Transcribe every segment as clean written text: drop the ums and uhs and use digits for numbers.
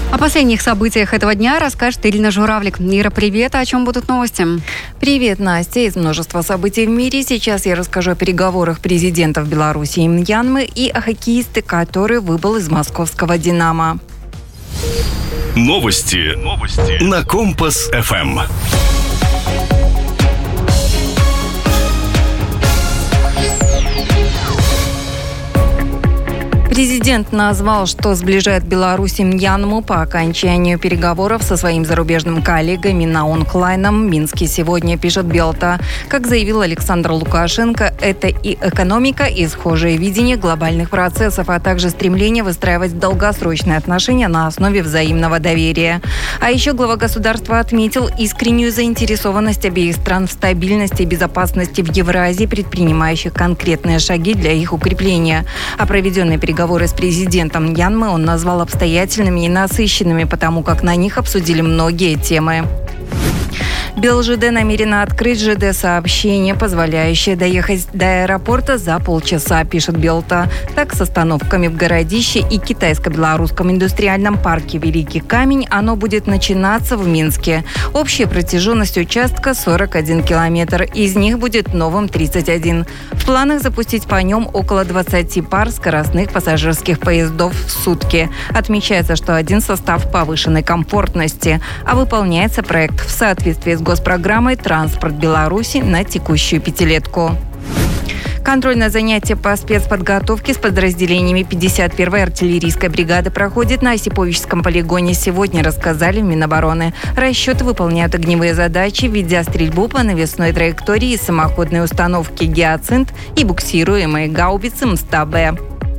О последних событиях этого дня расскажет Ирина Журавлик. Ира, привет. О чем будут новости? Привет, Настя. Из множества событий в мире сейчас я расскажу о переговорах президентов Беларуси и Мьянмы и о хоккеисте, который выбыл из московского «Динамо». Новости на Компас-ФМ. Президент назвал, что сближает Беларусь и Мьянму по окончанию переговоров со своим зарубежным коллегой Мина Онг Лайном в Минске сегодня, пишет Белта. Как заявил Александр Лукашенко, это и экономика, и схожее видение глобальных процессов, а также стремление выстраивать долгосрочные отношения на основе взаимного доверия. А еще глава государства отметил искреннюю заинтересованность обеих стран в стабильности и безопасности в Евразии, предпринимающих конкретные шаги для их укрепления. А проведенные переговоры с президентом Мьянмы он назвал обстоятельными и насыщенными, потому как на них обсудили многие темы. БелЖД намерена открыть ЖД-сообщение, позволяющее доехать до аэропорта за полчаса, пишет Белта. Так, с остановками в Городище и китайско-белорусском индустриальном парке «Великий камень» оно будет начинаться в Минске. Общая протяженность участка 41 километр, из них будет новым 31. В планах запустить по нем около 20 пар скоростных пассажирских поездов в сутки. Отмечается, что один состав повышенной комфортности, а выполняется проект в соответствии с госпрограммой «Транспорт Беларуси» на текущую пятилетку. Контрольное занятие по спецподготовке с подразделениями 51-й артиллерийской бригады проходит на Осиповичском полигоне сегодня, рассказали в Минобороны. Расчеты выполняют огневые задачи, ведя стрельбу по навесной траектории из самоходной установки «Гиацинт» и буксируемой гаубицы МСТА-Б.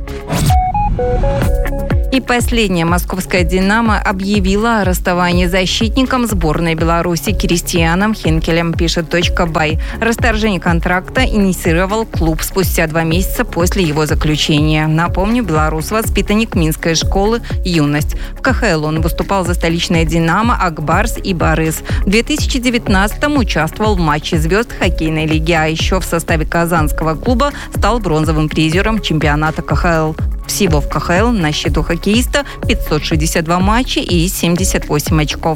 И последнее. Московская «Динамо» объявила о расставании с защитником сборной Беларуси Кристианом Хенкелем, пишет .бай. Расторжение контракта инициировал клуб спустя 2 месяца после его заключения. Напомню, белорус – воспитанник Минской школы «Юность». В КХЛ он выступал за столичное «Динамо», «Акбарс» и «Борис». В 2019-м участвовал в матче звезд хоккейной лиги, а еще в составе казанского клуба стал бронзовым призером чемпионата КХЛ. Всего в КХЛ на счету хоккеиста 562 матча и 78 очков.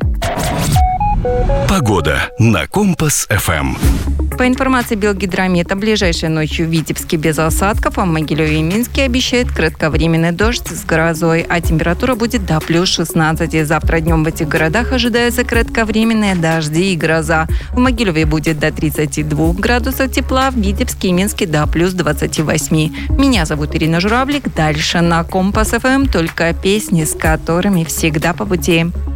Погода на Компас-ФМ. По информации Белгидромета, ближайшей ночью в Витебске без осадков, а в Могилеве и Минске обещают кратковременный дождь с грозой, а температура будет до плюс 16. Завтра днем в этих городах ожидаются кратковременные дожди и гроза. В Могилеве будет до 32 градусов тепла, в Витебске и Минске до плюс 28. Меня зовут Ирина Журавлик. Дальше на Компас-ФМ только песни, с которыми всегда по пути.